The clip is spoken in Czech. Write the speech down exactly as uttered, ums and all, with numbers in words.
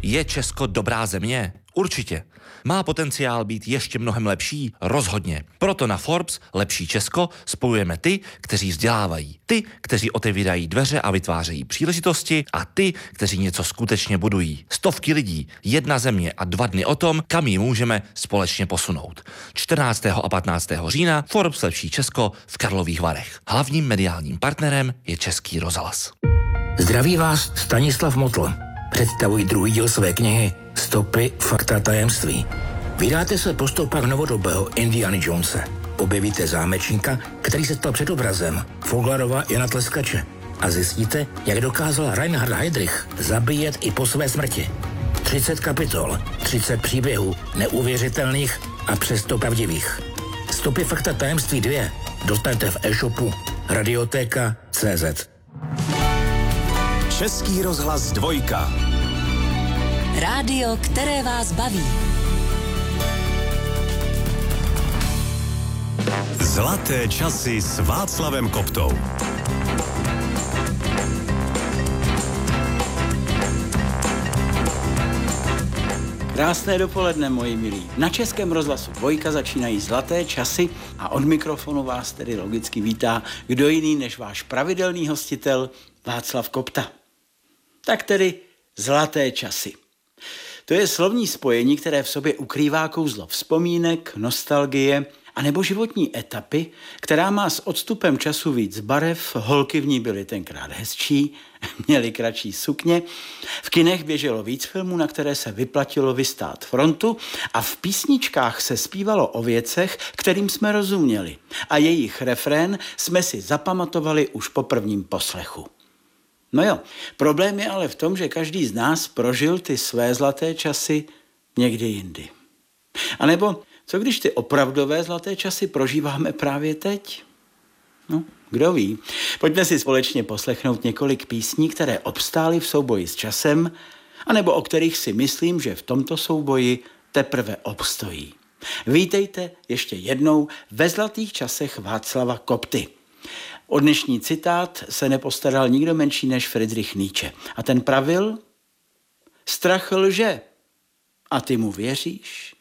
Je Česko dobrá země? Určitě. Má potenciál být ještě mnohem lepší? Rozhodně. Proto na Forbes Lepší Česko spojujeme ty, kteří vzdělávají, ty, kteří otevírají dveře a vytvářejí příležitosti a ty, kteří něco skutečně budují. Stovky lidí, jedna země a dva dny o tom, kam ji můžeme společně posunout. čtrnáctého a patnáctého října Forbes Lepší Česko v Karlových Varech. Hlavním mediálním partnerem je Český rozhlas. Zdraví vás Stanislav Motl. Představuji druhý díl své knihy Stopy, fakta, tajemství. Vydáte se po stopách novodobého Indiana Jonese. Objevíte zámečníka, který se stal předobrazem Foglarova Jana Tleskače a zjistíte, jak dokázal Reinhard Heydrich zabíjet i po své smrti. třicet kapitol, třicet příběhů, neuvěřitelných a přesto pravdivých. Stopy, fakta, tajemství dva dostanete v e-shopu Radiotéka tečka cé zet. Český rozhlas dvojka. Rádio, které vás baví. Zlaté časy s Václavem Koptou. Krásné dopoledne, moji milí. Na Českém rozhlasu dvojka začínají zlaté časy a od mikrofonu vás tedy logicky vítá kdo jiný než váš pravidelný hostitel Václav Kopta. Tak tedy zlaté časy. To je slovní spojení, které v sobě ukrývá kouzlo vzpomínek, nostalgie a nebo životní etapy, která má s odstupem času víc barev, holky v ní byly tenkrát hezčí, měly kratší sukně, v kinech běželo víc filmů, na které se vyplatilo vystát frontu a v písničkách se zpívalo o věcech, kterým jsme rozuměli a jejich refrén jsme si zapamatovali už po prvním poslechu. No jo, problém je ale v tom, že každý z nás prožil ty své zlaté časy někdy jindy. A nebo co když ty opravdové zlaté časy prožíváme právě teď? No, kdo ví. Pojďme si společně poslechnout několik písní, které obstály v souboji s časem, anebo o kterých si myslím, že v tomto souboji teprve obstojí. Vítejte ještě jednou ve zlatých časech Václava Kopty. O dnešní citát se nepostaral nikdo menší než Friedrich Nietzsche. A ten pravil: strach lže. A ty mu věříš?